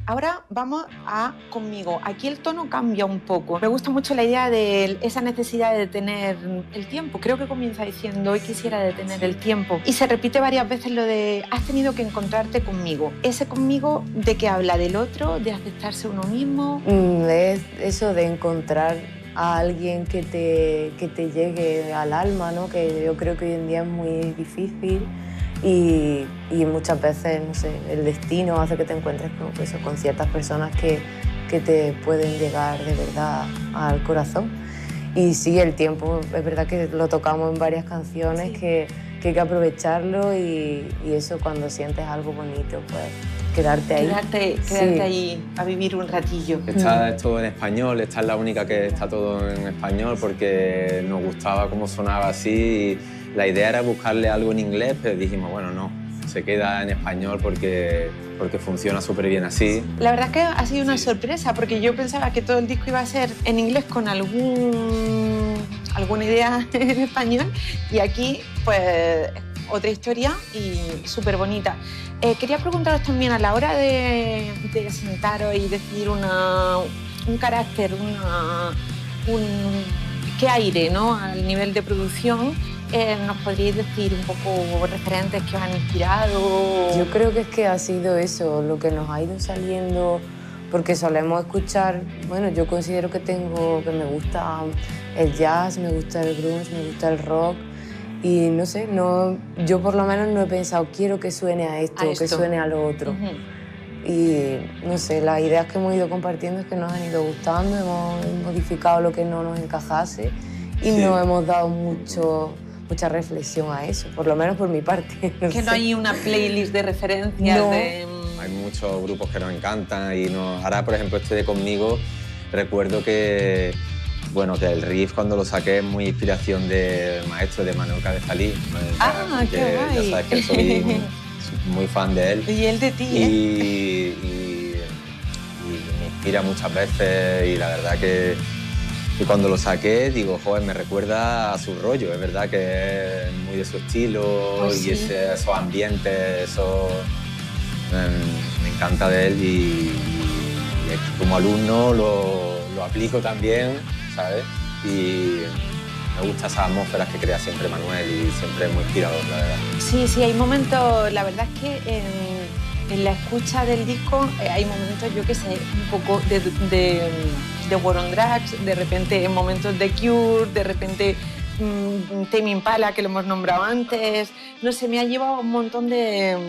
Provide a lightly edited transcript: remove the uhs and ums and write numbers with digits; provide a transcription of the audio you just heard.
Ahora vamos a Conmigo. Aquí el tono cambia un poco. Me gusta mucho la idea de esa necesidad de detener el tiempo. Creo que comienza diciendo, hoy quisiera detener el tiempo. Y se repite varias veces lo de, has tenido que encontrarte conmigo. Ese conmigo, ¿de qué habla? ¿Del otro? ¿De aceptarse uno mismo? Es eso de encontrar a alguien que te llegue al alma, ¿no? Que yo creo que hoy en día es muy difícil. Y muchas veces, no sé, el destino hace que te encuentres con ciertas personas que te pueden llegar de verdad al corazón. Y sí, el tiempo, es verdad que lo tocamos en varias canciones, sí, que hay que aprovecharlo y eso, cuando sientes algo bonito, pues quedarte ahí. Quedarte ahí a vivir un ratillo. Está todo en español, esta es la única que está todo en español porque nos gustaba cómo sonaba así. La idea era buscarle algo en inglés, pero dijimos, bueno, no, se queda en español porque funciona súper bien así. La verdad es que ha sido una sorpresa, porque yo pensaba que todo el disco iba a ser en inglés con alguna idea en español, y aquí, pues, otra historia y súper bonita. Quería preguntaros también, a la hora de sentaros y decir un carácter, qué aire, ¿no?, al nivel de producción. ¿Nos podríais decir un poco referentes que os han inspirado? Yo creo que es que ha sido eso, lo que nos ha ido saliendo, porque solemos escuchar, bueno, yo considero que me gusta el jazz, me gusta el grunge, me gusta el rock, y no sé, yo por lo menos no he pensado, quiero que suene a esto, que suene a lo otro. Y no sé, las ideas que hemos ido compartiendo es que nos han ido gustando, hemos modificado lo que no nos encajase y no hemos dado mucha reflexión a eso, por lo menos por mi parte. No hay una playlist de referencias. No. Hay muchos grupos que nos encantan y ahora, por ejemplo, este de Conmigo, recuerdo que el riff cuando lo saqué es muy inspiración del maestro de Manuel Cabezalí. Qué guay. Ya sabes que soy muy fan de él. Y él de ti, y me inspira muchas veces, y la verdad que cuando lo saqué, digo, joder, me recuerda a su rollo. Es verdad que es muy de su estilo, pues y sí, esos ambientes, me encanta de él, y como alumno lo aplico también, ¿sabes? Y me gustan esas atmósferas que crea siempre Manuel, y siempre es muy inspirador, la verdad. Sí, hay momentos, la verdad es que en la escucha del disco hay momentos, yo qué sé, un poco de War on Drugs, de repente momentos de Cure, de repente Tame Impala, que lo hemos nombrado antes. No sé, me ha llevado un montón de